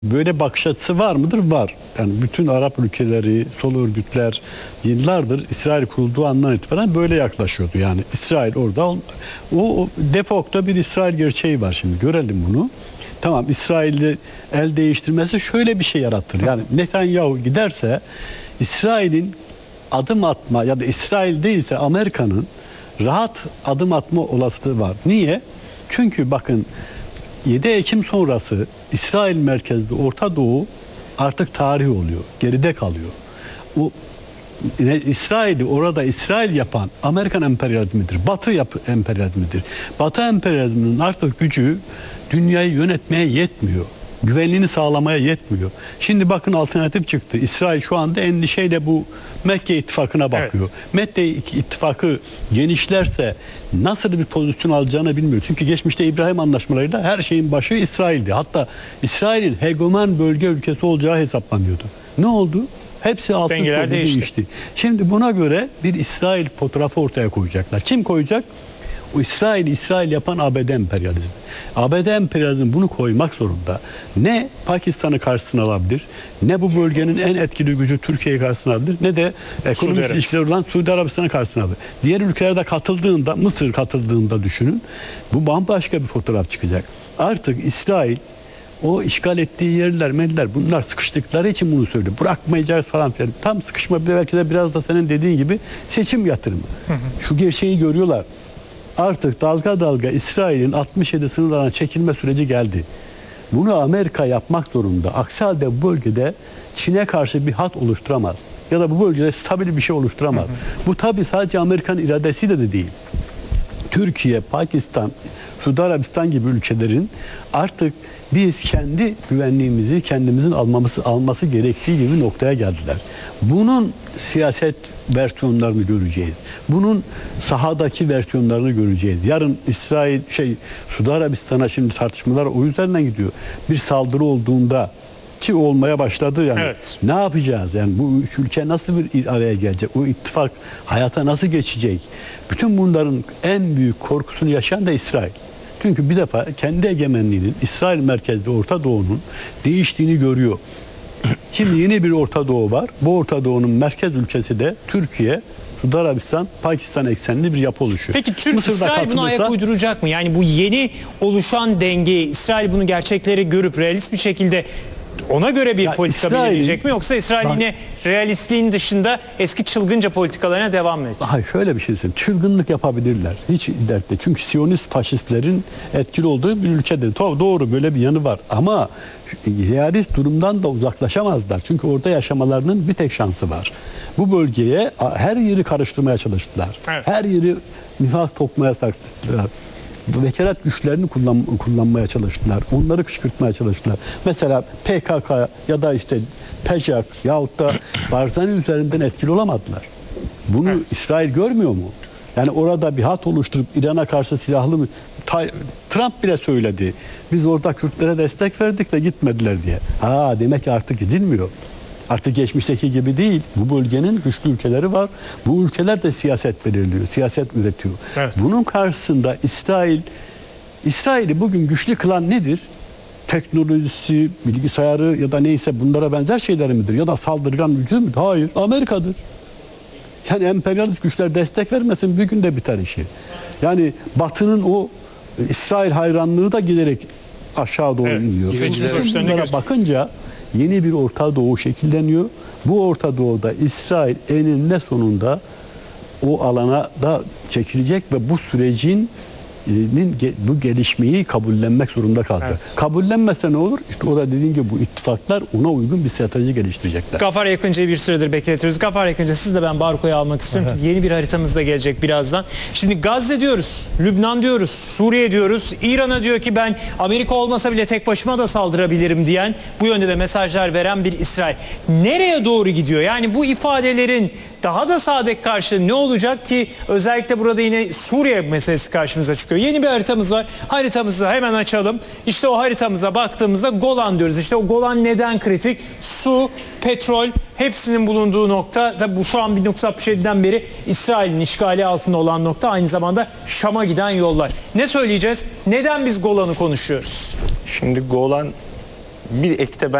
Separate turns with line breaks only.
Böyle bakış açısı var mıdır? Var. Yani bütün Arap ülkeleri, sol örgütler yıllardır İsrail kurulduğu andan itibaren böyle yaklaşıyordu. Yani İsrail orada, o defokta bir İsrail gerçeği var şimdi. Görelim bunu. Tamam, İsrail'i el değiştirmesi şöyle bir şey yaratır. Yani Netanyahu giderse İsrail'in adım atma ya da İsrail değilse Amerika'nın rahat adım atma olasılığı var. Niye? Çünkü bakın 7 Ekim sonrası İsrail merkezli Orta Doğu artık tarih oluyor. Geride kalıyor. O İsrail'i orada İsrail yapan Amerikan emperyalizmidir. Batı emperyalizmidir. Batı emperyalizminin artık gücü dünyayı yönetmeye yetmiyor. Güvenliğini sağlamaya yetmiyor. Şimdi bakın alternatif çıktı. İsrail şu anda endişeyle bu Mekke ittifakına bakıyor. Evet. Mekke ittifakı genişlerse nasıl bir pozisyon alacağını bilmiyor. Çünkü geçmişte İbrahim anlaşmalarıyla her şeyin başı İsrail'di. Hatta İsrail'in hegemen bölge ülkesi olacağı hesaplanıyordu. Ne oldu? Hepsi alt üst değişti. Şimdi buna göre bir İsrail fotoğrafı ortaya koyacaklar. Kim koyacak? O İsrail yapan ABD emperyalizmi. ABD emperyalizmi bunu koymak zorunda. Ne Pakistan'ı karşısına alabilir, ne bu bölgenin en etkili gücü Türkiye'yi karşısına alabilir, ne de ekonomik ilişkiler olan Suudi Arabistan'ı karşısına alabilir. Diğer ülkelerde katıldığında, Mısır katıldığında düşünün, bu bambaşka bir fotoğraf çıkacak. Artık İsrail o işgal ettiği yerler, bunlar sıkıştıkları için bunu söylüyor. Bırakmayacağız falan filan. Tam sıkışma belki de biraz da senin dediğin gibi seçim yatırımı. Şu gerçeği görüyorlar. Artık dalga dalga İsrail'in 67 sınırlarına çekilme süreci geldi. Bunu Amerika yapmak zorunda. Aksi halde bu bölgede Çin'e karşı bir hat oluşturamaz. Ya da bu bölgede stabil bir şey oluşturamaz. Bu tabii sadece Amerikan iradesiyle de değil. Türkiye, Pakistan, Suudi Arabistan gibi ülkelerin artık biz kendi güvenliğimizi kendimizin alması gerektiği gibi noktaya geldiler. Bunun siyaset versiyonlarını göreceğiz. Bunun sahadaki versiyonlarını göreceğiz. Yarın Suudi Arabistan'a şimdi tartışmalar o üzerinden gidiyor. Bir saldırı olduğunda ki olmaya başladı yani. Evet. Ne yapacağız? Yani bu üç ülke nasıl bir araya gelecek? O ittifak hayata nasıl geçecek? Bütün bunların en büyük korkusunu yaşayan da İsrail. Çünkü bir defa kendi egemenliğinin İsrail merkezli Orta Doğu'nun değiştiğini görüyor. Şimdi yeni bir Orta Doğu var. Bu Orta Doğu'nun merkez ülkesi de Türkiye, Suudi Arabistan, Pakistan eksenli bir yapı oluşuyor.
Peki İsrail buna ayak uyduracak mı? Yani bu yeni oluşan dengeyi İsrail bunu gerçekleri görüp realist bir şekilde ona göre bir politika belirleyecek mi? Yoksa İsrail yine realistliğin dışında eski çılgınca politikalarına devam mı edecek?
Hayır, şöyle bir şey söyleyeyim. Çılgınlık yapabilirler. Hiç dertte. Çünkü Siyonist faşistlerin etkili olduğu bir ülkedir. Doğru, böyle bir yanı var. Ama realist durumdan da uzaklaşamazlar. Çünkü orada yaşamalarının bir tek şansı var. Bu bölgeye her yeri karıştırmaya çalıştılar. Evet. Her yeri nifak tokmaya saktılar. Vekalet güçlerini kullanmaya çalıştılar. Onları kışkırtmaya çalıştılar. Mesela PKK ya da PEJAK yahut da Barzani üzerinden etkili olamadılar. Bunu İsrail görmüyor mu? Yani orada bir hat oluşturup İran'a karşı silahlı mı? Trump bile söyledi. Biz orada Kürtlere destek verdik de gitmediler diye. Demek ki artık gidilmiyor. Artık geçmişteki gibi değil. Bu bölgenin güçlü ülkeleri var. Bu ülkeler de siyaset belirliyor, siyaset üretiyor. Evet. Bunun karşısında İsrail'i bugün güçlü kılan nedir? Teknolojisi, bilgisayarı ya da neyse bunlara benzer şeyler midir? Ya da saldırgan gücü müdür? Hayır, Amerika'dır. Yani emperyalist güçler destek vermesin bir günde biter işi. Yani Batı'nın o İsrail hayranlığı da giderek aşağı doğru iniyor. Bunlara bakınca yeni bir Orta Doğu şekilleniyor. Bu Orta Doğu'da İsrail eninde sonunda o alana da çekilecek ve bu sürecin bu gelişmeyi kabullenmek zorunda kalacak. Evet. Kabullenmezse ne olur? İşte o da dediğim gibi bu ittifaklar ona uygun bir strateji geliştirecekler.
Gafar Yakıncı'yı bir süredir bekletiyoruz. Gafar Yakıncı, siz de ben Barko'yu almak istiyorum. Evet. Çünkü yeni bir haritamız da gelecek birazdan. Şimdi Gazze diyoruz, Lübnan diyoruz, Suriye diyoruz. İran'a diyor ki ben Amerika olmasa bile tek başıma da saldırabilirim diyen, bu yönde de mesajlar veren bir İsrail. Nereye doğru gidiyor? Yani bu ifadelerin daha da sağdaki karşılığı ne olacak ki? Özellikle burada yine Suriye meselesi karşımıza çıkıyor. Yeni bir haritamız var. Haritamızı hemen açalım. İşte o haritamıza baktığımızda Golan diyoruz. İşte o Golan neden kritik? Su, petrol hepsinin bulunduğu nokta. Tabi bu şu an 1967'den beri İsrail'in işgali altında olan nokta. Aynı zamanda Şam'a giden yollar. Ne söyleyeceğiz? Neden biz Golan'ı konuşuyoruz?
Şimdi Golan Bir ekte